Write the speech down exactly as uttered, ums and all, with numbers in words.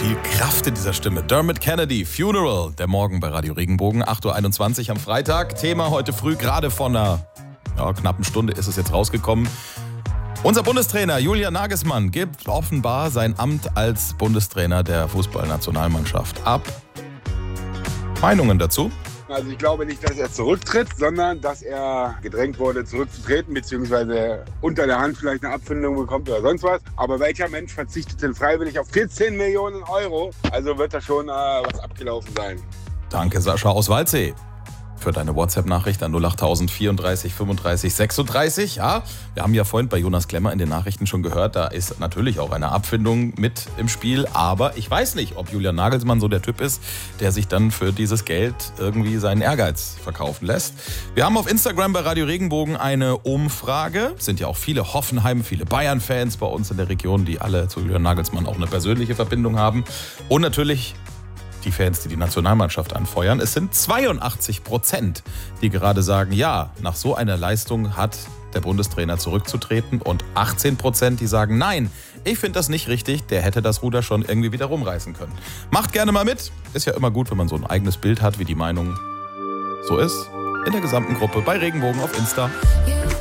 Viel Kraft in dieser Stimme. Dermot Kennedy, Funeral, der Morgen bei Radio Regenbogen, acht Uhr einundzwanzig am Freitag. Thema heute früh, gerade vor einer ja, knappen Stunde ist es jetzt rausgekommen. Unser Bundestrainer Julian Nagelsmann gibt offenbar sein Amt als Bundestrainer der Fußballnationalmannschaft ab. Meinungen dazu? Also ich glaube nicht, dass er zurücktritt, sondern dass er gedrängt wurde, zurückzutreten, beziehungsweise unter der Hand vielleicht eine Abfindung bekommt oder sonst was. Aber welcher Mensch verzichtet denn freiwillig auf vierzehn Millionen Euro? Also wird da schon äh, was abgelaufen sein. Danke, Sascha aus Waldsee, für deine WhatsApp-Nachricht an null acht vierunddreißig fünfunddreißig sechsunddreißig. Ja, wir haben ja vorhin bei Jonas Klemmer in den Nachrichten schon gehört, da ist natürlich auch eine Abfindung mit im Spiel. Aber ich weiß nicht, ob Julian Nagelsmann so der Typ ist, der sich dann für dieses Geld irgendwie seinen Ehrgeiz verkaufen lässt. Wir haben auf Instagram bei Radio Regenbogen eine Umfrage. Es sind ja auch viele Hoffenheim, viele Bayern-Fans bei uns in der Region, die alle zu Julian Nagelsmann auch eine persönliche Verbindung haben. Und natürlich die Fans, die die Nationalmannschaft anfeuern. Es sind zweiundachtzig Prozent, die gerade sagen, ja, nach so einer Leistung hat der Bundestrainer zurückzutreten, und achtzehn Prozent, die sagen, nein, ich finde das nicht richtig, der hätte das Ruder schon irgendwie wieder rumreißen können. Macht gerne mal mit. Ist ja immer gut, wenn man so ein eigenes Bild hat, wie die Meinung so ist. In der gesamten Gruppe bei Regenbogen auf Insta.